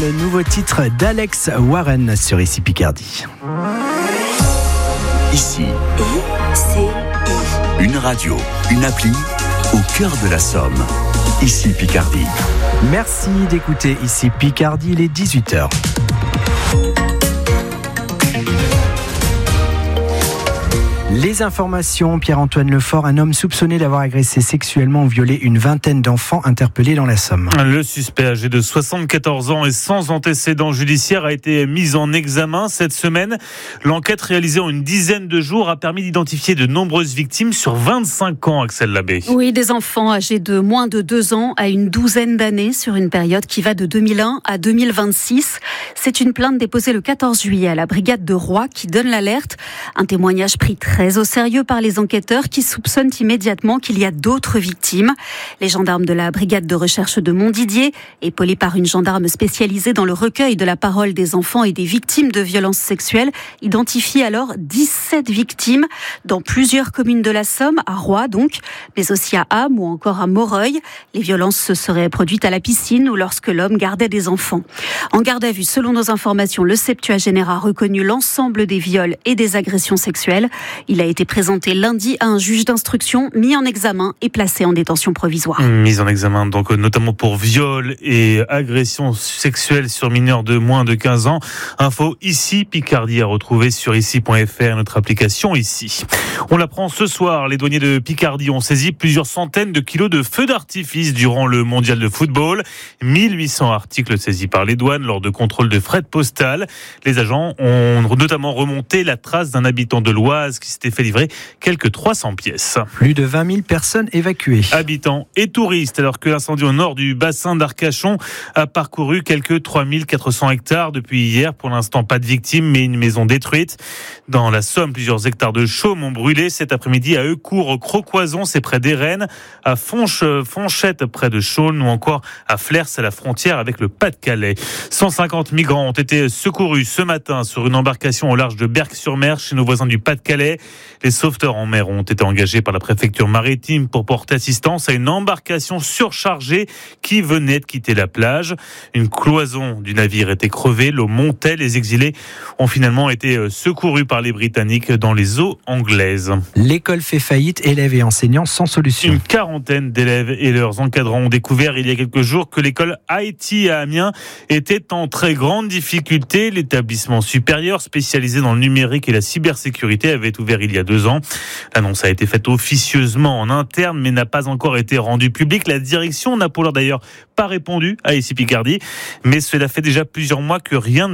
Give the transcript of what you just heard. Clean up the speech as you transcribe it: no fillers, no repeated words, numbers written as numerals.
le nouveau titre d'Alex Warren sur Ici Picardie. Ici, une radio, une appli au cœur de la Somme. Ici Picardie. Merci d'écouter Ici Picardie, il est 18h. Les informations, Pierre-Antoine Lefort, un homme soupçonné d'avoir agressé sexuellement ou violé une vingtaine d'enfants interpellés dans la Somme. Le suspect âgé de 74 ans et sans antécédent judiciaire a été mis en examen cette semaine. L'enquête réalisée en une dizaine de jours a permis d'identifier de nombreuses victimes sur 25 ans, Axel Labbé. Oui, des enfants âgés de moins de 2 ans à une douzaine d'années sur une période qui va de 2001 à 2026. C'est une plainte déposée le 14 juillet à la brigade de Roy qui donne l'alerte. Un témoignage pris très au sérieux par les enquêteurs qui soupçonnent immédiatement qu'il y a d'autres victimes. Les gendarmes de la brigade de recherche de Montdidier, épaulés par une gendarme spécialisée dans le recueil de la parole des enfants et des victimes de violences sexuelles, identifient alors 17 victimes dans plusieurs communes de la Somme, à Roy donc, mais aussi à Ham ou encore à Moreuil. Les violences se seraient produites à la piscine ou lorsque l'homme gardait des enfants. En garde à vue, selon nos informations, le septuagénaire a reconnu l'ensemble des viols et des agressions sexuelles. Il a été présenté lundi à un juge d'instruction, mis en examen et placé en détention provisoire. Mise en examen donc notamment pour viol et agression sexuelle sur mineurs de moins de 15 ans. Info Ici Picardie à retrouver sur ici.fr, notre application Ici. On l'apprend ce soir, les douaniers de Picardie ont saisi plusieurs centaines de kilos de feux d'artifice durant le mondial de football. 1800 articles saisis par les douanes lors de contrôles de fret postal. Les agents ont notamment remonté la trace d'un habitant de l'Oise qui s'était fait livrer quelques 300 pièces. Plus de 20 000 personnes évacuées. Habitants et touristes, alors que l'incendie au nord du bassin d'Arcachon a parcouru quelques 3400 hectares depuis hier. Pour l'instant, pas de victimes, mais une maison détruite. Dans la Somme, plusieurs hectares de chaume ont brûlé cet après-midi à Eucourt, au Crocoison, c'est près d'Erennes, à Fonchette, près de Chaulnes, ou encore à Flers, à la frontière avec le Pas-de-Calais. 150 migrants ont été secourus ce matin sur une embarcation au large de Berck-sur-Mer, chez nos voisins du Pas-de-Calais. Les sauveteurs en mer ont été engagés par la préfecture maritime pour porter assistance à une embarcation surchargée qui venait de quitter la plage. Une cloison du navire était crevée, l'eau montait. Les exilés ont finalement été secourus par les Britanniques dans les eaux anglaises. L'école fait faillite, élèves et enseignants sans solution. Une quarantaine d'élèves et leurs encadrants ont découvert il y a quelques jours que l'école Haïti à Amiens était en très grande difficulté. L'établissement supérieur spécialisé dans le numérique et la cybersécurité avait ouvert il y a 2 ans. L'annonce a été faite officieusement en interne, mais n'a pas encore été rendue publique. La direction n'a pour l'heure d'ailleurs pas répondu à Ici Picardie, mais cela fait déjà plusieurs mois que rien